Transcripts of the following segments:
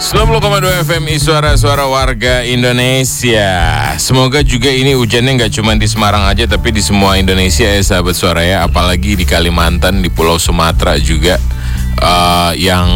90,2 FMI suara-suara warga Indonesia. Semoga juga ini hujannya nggak cuma di Semarang aja, tapi di semua Indonesia ya sahabat suara ya. Apalagi di Kalimantan, di Pulau Sumatera juga yang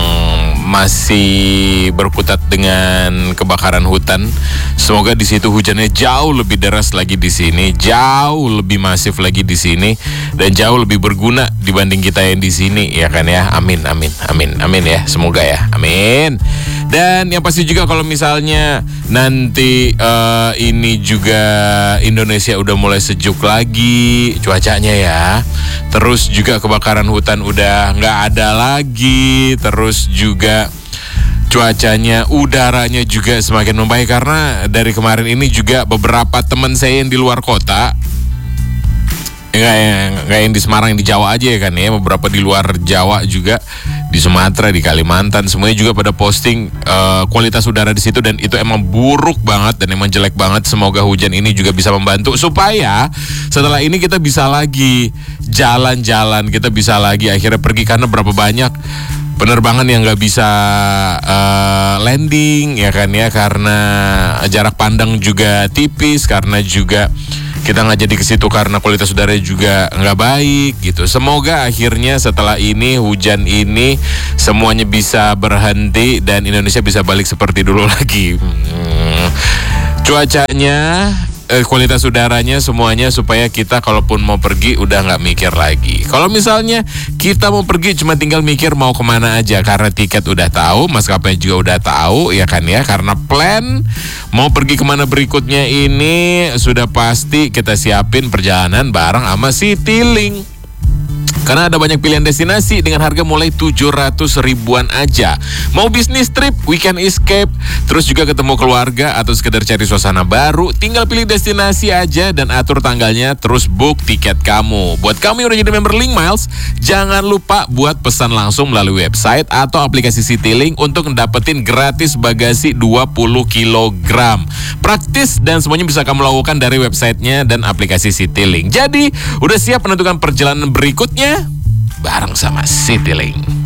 masih berkutat dengan kebakaran hutan. Semoga di situ hujannya jauh lebih deras lagi di sini, jauh lebih masif lagi di sini, dan jauh lebih berguna dibanding kita yang di sini, ya kan ya. Amin, amin, amin, amin ya. Semoga ya, amin. Dan yang pasti juga kalau misalnya nanti ini juga Indonesia udah mulai sejuk lagi cuacanya ya. Terus juga kebakaran hutan udah nggak ada lagi. Terus juga cuacanya, udaranya juga semakin membaik. Karena dari kemarin ini juga beberapa teman saya yang di luar kota, nggak yang di Semarang, yang di Jawa aja ya kan ya, beberapa di luar Jawa juga, di Sumatera, di Kalimantan, semuanya juga pada posting kualitas udara di situ, dan itu emang buruk banget dan emang jelek banget. Semoga hujan ini juga bisa membantu supaya setelah ini kita bisa lagi jalan-jalan, kita bisa lagi akhirnya pergi, karena berapa banyak penerbangan yang nggak bisa landing ya kan ya, karena jarak pandang juga tipis, karena juga kita nggak jadi ke situ karena kualitas udara juga nggak baik gitu. Semoga akhirnya setelah ini hujan ini semuanya bisa berhenti dan Indonesia bisa balik seperti dulu lagi. Cuacanya, kualitas udaranya, semuanya, supaya kita kalaupun mau pergi udah nggak mikir lagi. Kalau misalnya kita mau pergi cuma tinggal mikir mau kemana aja, karena tiket udah tahu, maskapai juga udah tahu ya kan ya, karena plan mau pergi kemana berikutnya ini sudah pasti kita siapin perjalanan bareng sama Citylink. Karena ada banyak pilihan destinasi dengan harga mulai 700 ribuan aja. Mau bisnis trip, weekend escape, terus juga ketemu keluarga, atau sekedar cari suasana baru, tinggal pilih destinasi aja dan atur tanggalnya, terus book tiket kamu. Buat kamu yang udah jadi member Link Miles, jangan lupa buat pesan langsung melalui website atau aplikasi Citylink untuk dapetin gratis bagasi 20 kg. Praktis dan semuanya bisa kamu lakukan dari websitenya dan aplikasi Citylink. Jadi, udah siap menentukan perjalanan berikutnya? Bareng sama Citylink.